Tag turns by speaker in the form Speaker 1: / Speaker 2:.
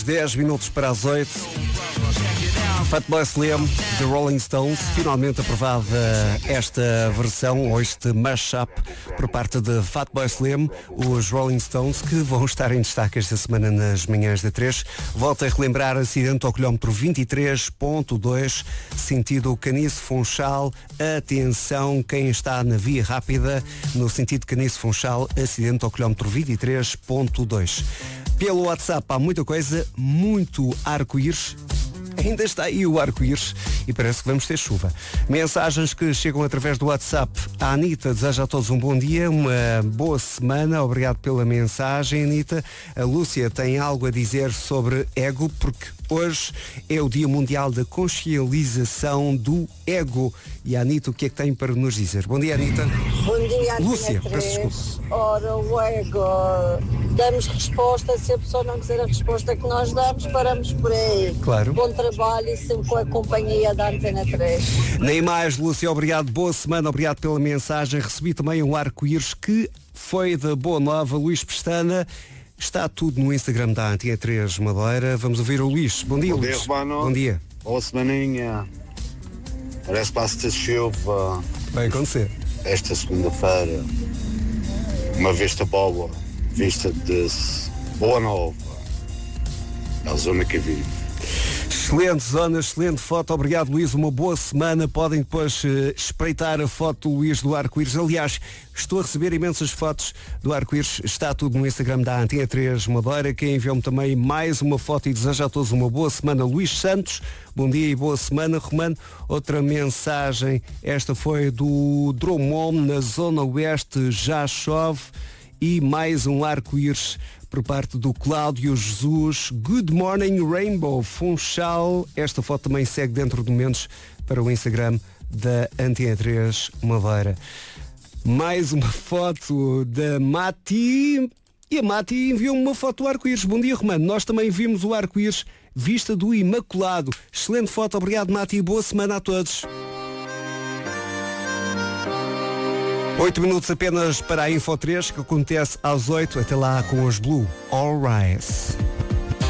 Speaker 1: 10 minutos para as 8. Fatboy Slim, The Rolling Stones, finalmente aprovada esta versão, ou este mashup, por parte de Fatboy Slim, os Rolling Stones, que vão estar em destaque esta semana nas manhãs da 3. Volto a relembrar, acidente ao quilómetro 23.2, sentido Caniço-Funchal. Atenção, quem está na via rápida, no sentido Caniço-Funchal, acidente ao quilómetro 23.2. Pelo WhatsApp há muita coisa, muito arco-íris. Ainda está aí o arco-íris e parece que vamos ter chuva. Mensagens que chegam através do WhatsApp. A Anitta deseja a todos um bom dia, uma boa semana. Obrigado pela mensagem, Anitta. A Lúcia tem algo a dizer sobre ego, porque hoje é o Dia Mundial da Consciencialização do Ego. E a Anitta, o que é que tem para nos dizer? Bom dia, Anitta.
Speaker 2: Bom dia,
Speaker 1: Lúcia, peço desculpa.
Speaker 2: Ora, o ego. Damos resposta, se a pessoa não quiser a resposta que nós damos, paramos por aí.
Speaker 1: Claro.
Speaker 2: Bom trabalho e sempre com a companhia da Antena 3.
Speaker 1: Nem mais, Lúcia, obrigado, boa semana, obrigado pela mensagem. Recebi também um arco-íris que foi de Boa Nova, Luís Pestana. Está tudo no Instagram da Antena 3 Madeira. Vamos ouvir o Luís. Bom dia, Luís.
Speaker 3: Romano.
Speaker 1: Bom dia.
Speaker 3: Boa semaninha. Parece que vai ter chuva
Speaker 1: Vai acontecer.
Speaker 3: esta segunda-feira. Uma vista boa, vista de Boa Nova. É a zona que vive.
Speaker 1: Excelente zona, excelente foto. Obrigado, Luís. Uma boa semana. Podem depois espreitar a foto do Luís do arco-íris. Aliás, estou a receber imensas fotos do arco-íris. Está tudo no Instagram da Antena 3 Madeira. Quem enviou-me também mais uma foto e deseja a todos uma boa semana. Luís Santos, bom dia e boa semana. Romano, outra mensagem. Esta foi do Drummond, na zona oeste, já chove. E mais um arco-íris por parte do Cláudio Jesus. Good morning, Rainbow Funchal. Esta foto também segue dentro de momentos para o Instagram da Antena 3 Madeira. Mais uma foto da Mati. E a Mati enviou-me uma foto do arco-íris. Bom dia, Romano. Nós também vimos o arco-íris vista do Imaculado. Excelente foto. Obrigado, Mati. Boa semana a todos. 8 minutos apenas para a Info 3, que acontece às 8, até lá com os Blue All Rise.